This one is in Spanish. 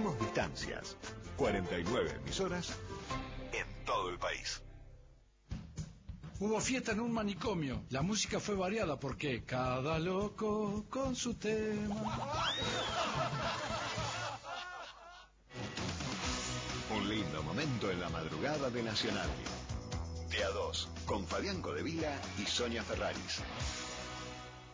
Cortamos distancias. 49 emisoras en todo el país. Hubo fiesta en un manicomio. La música fue variada porque cada loco con su tema. Un lindo momento en la madrugada de Nacional. De a 2, con Fabián Codevila y Sonia Ferraris.